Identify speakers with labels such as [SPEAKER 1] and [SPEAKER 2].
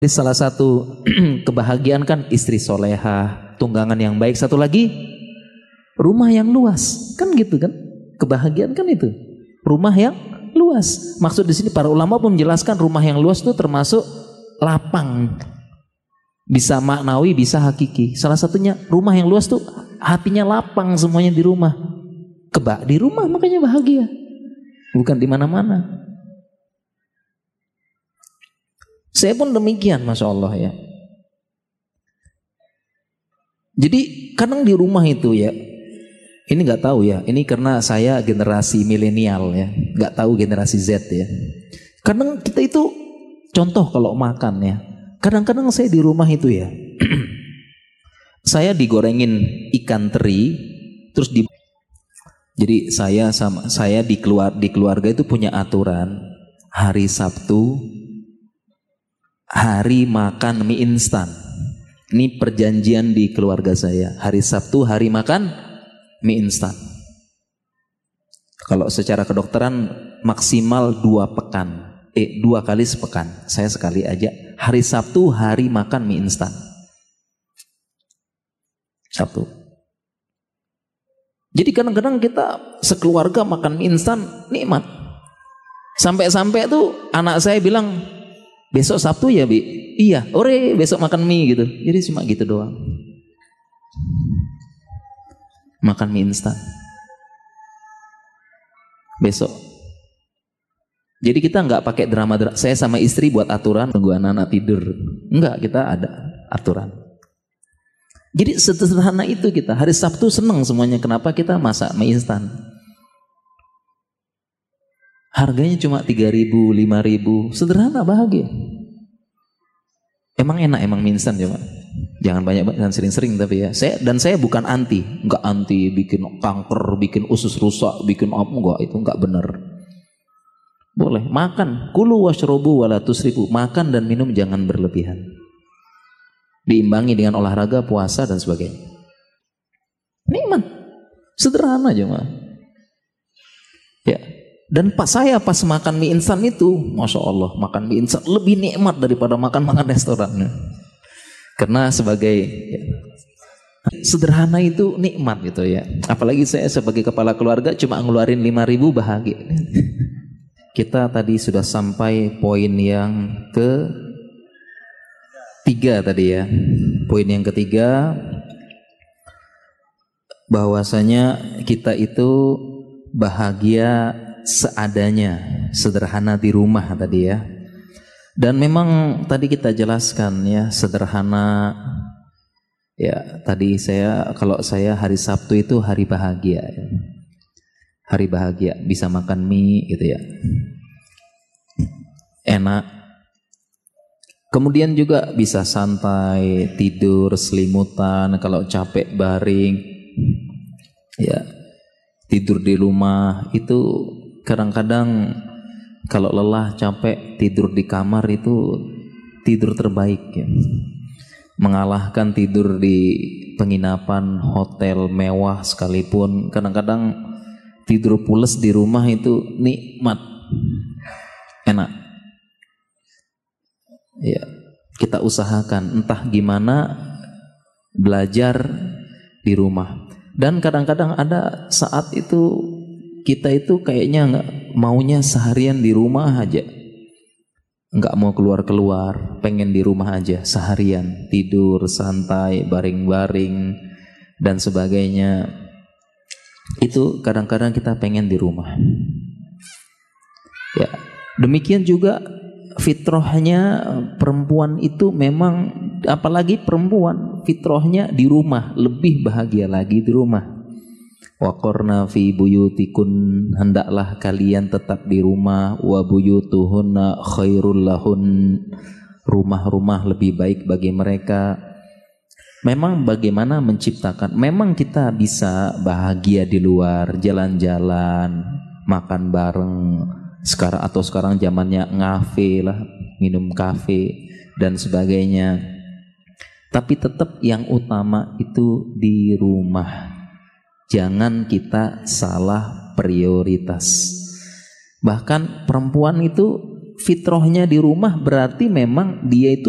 [SPEAKER 1] Jadi salah satu kebahagiaan kan istri solehah, tunggangan yang baik. Satu lagi rumah yang luas, kan gitu kan? Kebahagiaan kan itu, rumah yang luas. Maksud di sini para ulama pun menjelaskan rumah yang luas itu termasuk lapang, bisa maknawi, bisa hakiki. Salah satunya rumah yang luas tuh hatinya lapang, semuanya di rumah. Di rumah makanya bahagia, bukan di mana-mana. Saya pun demikian, masya Allah ya. Jadi kadang di rumah itu ya, ini nggak tahu ya, ini karena saya generasi milenial ya, nggak tahu generasi Z ya. Kadang kita itu contoh kalau makan ya, kadang-kadang saya di rumah itu ya, saya digorengin ikan teri, terus jadi saya di keluarga itu punya aturan hari Sabtu hari makan mie instan. Ini perjanjian di keluarga saya. Hari Sabtu hari makan mie instan. Kalau secara kedokteran maksimal 2 pekan. 2 kali sepekan. Saya sekali aja. Hari Sabtu hari makan mie instan. Sabtu. Jadi kadang-kadang kita sekeluarga makan mie instan nikmat. Sampai-sampai tuh anak saya bilang, besok Sabtu ya Bi? Iya, ore besok makan mie gitu. Jadi cuma gitu doang. Makan mie instan besok. Jadi kita nggak pakai drama. Saya sama istri buat aturan tunggu anak-anak tidur. Enggak, kita ada aturan. Jadi sederhana itu kita. Hari Sabtu seneng semuanya. Kenapa kita masak mie instan? Harganya cuma 3.000, 5.000. Sederhana, bahagia. Emang enak emang mie instan coba. Jangan banyak dan sering-sering tapi ya. Saya bukan anti, enggak anti bikin kanker, bikin usus rusak, bikin apa, enggak, itu enggak benar. Boleh makan, kulu washrobu wala tusrifu, makan dan minum jangan berlebihan. Diimbangi dengan olahraga, puasa dan sebagainya. Nikmat. Sederhana aja mah. Ya. Dan pas makan mie instan itu, masya Allah, makan mie instan lebih nikmat daripada makan restoran. Karena sebagai sederhana itu nikmat gitu ya. Apalagi saya sebagai kepala keluarga cuma ngeluarin 5.000 bahagia. Kita tadi sudah sampai poin yang ketiga tadi ya. Poin yang ketiga, bahwasanya kita itu bahagia seadanya, sederhana di rumah tadi ya. Dan memang tadi kita jelaskan ya, sederhana ya. Tadi kalau saya hari Sabtu itu hari bahagia ya. Hari bahagia, bisa makan mie gitu ya, enak. Kemudian juga bisa santai, tidur selimutan, kalau capek baring ya, tidur di rumah. Itu kadang-kadang kalau lelah capek tidur di kamar itu tidur terbaik ya. Mengalahkan tidur di penginapan hotel mewah sekalipun, kadang-kadang tidur pules di rumah itu nikmat, enak. Ya, kita usahakan entah gimana belajar di rumah. Dan kadang-kadang ada saat itu kita itu kayaknya nggak maunya seharian di rumah aja, nggak mau keluar-keluar, pengen di rumah aja seharian, tidur santai, baring-baring dan sebagainya. Itu kadang-kadang kita pengen di rumah. Ya, demikian juga fitrahnya perempuan itu memang, apalagi perempuan fitrahnya di rumah, lebih bahagia lagi di rumah. Waqarna fi buyutikun, hendaklah kalian tetap di rumah. Wa buyutuhunna khairul lahun, rumah-rumah lebih baik bagi mereka. Memang bagaimana menciptakan, memang kita bisa bahagia di luar, jalan-jalan, makan bareng. Sekarang zamannya ngafe lah, minum kafe dan sebagainya. Tapi tetap yang utama itu di rumah. Jangan kita salah prioritas. Bahkan perempuan itu fitrahnya di rumah, berarti memang dia itu